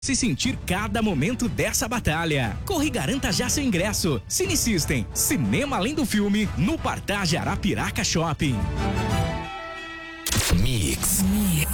Se sentir cada momento dessa batalha. Corre e garanta já seu ingresso. Cine System, cinema além do filme, no Partage Arapiraca Shopping. Mix.